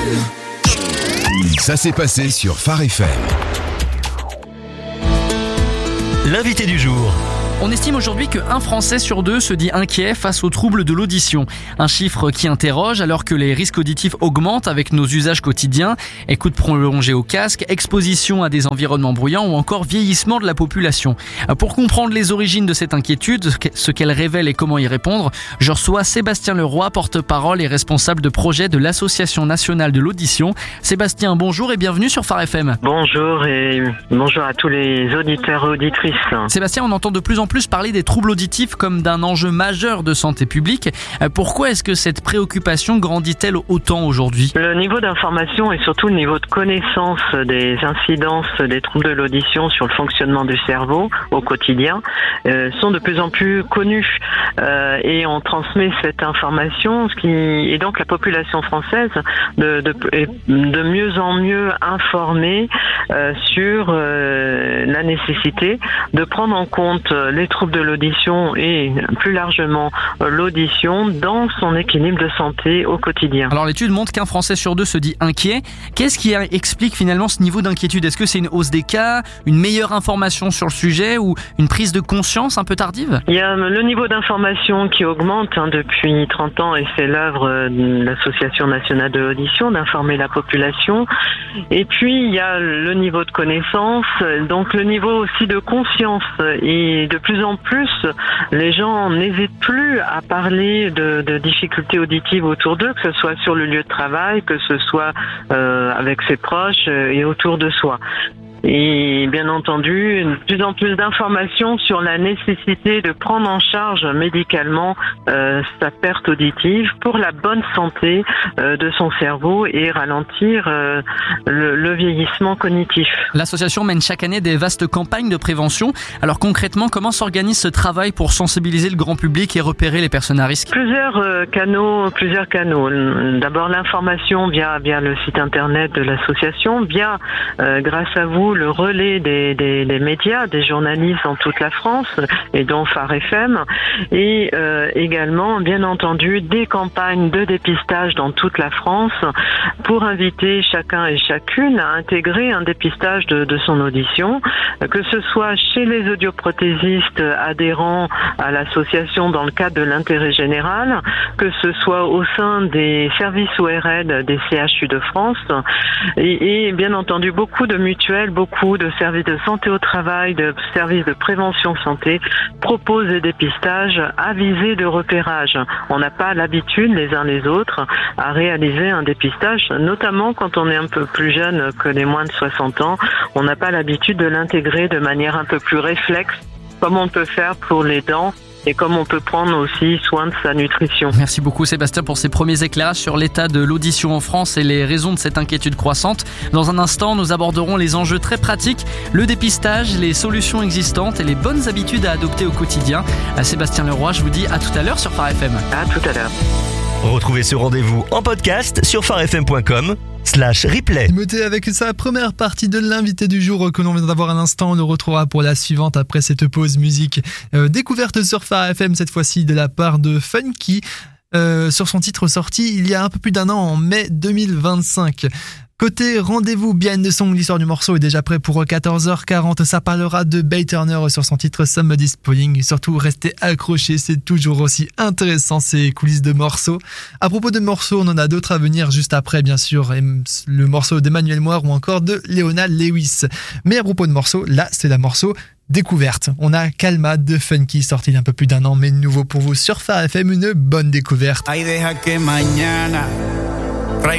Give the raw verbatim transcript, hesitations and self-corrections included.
Ça s'est passé sur Phare F M. L'invité du jour. On estime aujourd'hui qu'un Français sur deux se dit inquiet face aux troubles de l'audition. Un chiffre qui interroge alors que les risques auditifs augmentent avec nos usages quotidiens. Écoute prolongée au casque, exposition à des environnements bruyants ou encore vieillissement de la population. Pour comprendre les origines de cette inquiétude, ce qu'elle révèle et comment y répondre, je reçois Sébastien Leroy, porte-parole et responsable de projet de l'Association nationale de l'audition. Sébastien, bonjour et bienvenue sur Phare F M. Bonjour et bonjour à tous les auditeurs et auditrices. Sébastien, on entend de plus en plus parler des troubles auditifs comme d'un enjeu majeur de santé publique. Pourquoi est-ce que cette préoccupation grandit-elle autant aujourd'hui ? Le niveau d'information et surtout le niveau de connaissance des incidences des troubles de l'audition sur le fonctionnement du cerveau au quotidien euh, sont de plus en plus connus euh, et on transmet cette information, ce qui est donc la population française de, de, est de mieux en mieux informée euh, sur euh, la nécessité de prendre en compte les troubles de l'audition et plus largement l'audition dans son équilibre de santé au quotidien. Alors l'étude montre qu'un Français sur deux se dit inquiet. Qu'est-ce qui explique finalement ce niveau d'inquiétude ? Est-ce que c'est une hausse des cas, une meilleure information sur le sujet ou une prise de conscience un peu tardive ? Il y a le niveau d'information qui augmente hein, depuis trente ans et c'est l'œuvre de l'Association nationale de l'audition d'informer la population. Et puis il y a le niveau de connaissance, donc le niveau aussi de conscience. Et de plus en plus, les gens n'hésitent plus à parler de, de difficultés auditives autour d'eux, que ce soit sur le lieu de travail, que ce soit euh, avec ses proches et autour de soi. Et bien entendu, de plus en plus d'informations sur la nécessité de prendre en charge médicalement euh, sa perte auditive pour la bonne santé euh, de son cerveau et ralentir euh, le, le vieillissement cognitif. L'association mène chaque année des vastes campagnes de prévention. Alors concrètement, comment s'organise ce travail pour sensibiliser le grand public et repérer les personnes à risque ? Plusieurs euh, canaux, plusieurs canaux. D'abord l'information via via le site internet de l'association, via euh, grâce à vous le relais des, des, des médias, des journalistes dans toute la France et dont Phare F M et euh, également bien entendu des campagnes de dépistage dans toute la France pour inviter chacun et chacune à intégrer un dépistage de, de son audition, que ce soit chez les audioprothésistes adhérents à l'association dans le cadre de l'intérêt général, que ce soit au sein des services O R L des C H U de France et, et bien entendu beaucoup de mutuelles, beaucoup de services de santé au travail, de services de prévention santé proposent des dépistages à visée de repérage. On n'a pas l'habitude les uns les autres à réaliser un dépistage, notamment quand on est un peu plus jeune que les moins de soixante ans. On n'a pas l'habitude de l'intégrer de manière un peu plus réflexe, comme on peut faire pour les dents et comme on peut prendre aussi soin de sa nutrition. Merci beaucoup Sébastien pour ces premiers éclairages sur l'état de l'audition en France et les raisons de cette inquiétude croissante. Dans un instant, nous aborderons les enjeux très pratiques, le dépistage, les solutions existantes et les bonnes habitudes à adopter au quotidien. À Sébastien Leroy, je vous dis à tout à l'heure sur Phare F M. À tout à l'heure. Retrouvez ce rendez-vous en podcast sur pharefm point com slash replay. Timothée avec sa première partie de l'invité du jour que l'on vient d'avoir un instant. On le retrouvera pour la suivante après cette pause musique euh, découverte sur Phare F M, cette fois-ci de la part de Funky euh, sur son titre sorti il y a un peu plus d'un an en mai deux mille vingt-cinq. Côté rendez-vous behind the song, l'histoire du morceau est déjà prêt pour quatorze heures quarante. Ça parlera de Bay Turner sur son titre Somebody's Pulling. Et surtout, restez accrochés, c'est toujours aussi intéressant ces coulisses de morceaux. À propos de morceaux, on en a d'autres à venir juste après, bien sûr. Le morceau d'Emmanuel Moir ou encore de Leona Lewis. Mais à propos de morceaux, là, c'est la morceau découverte. On a Calma de Funky, sorti il y a un peu plus d'un an, mais nouveau pour vous sur Phare F M, une bonne découverte. Ay, deja que mañana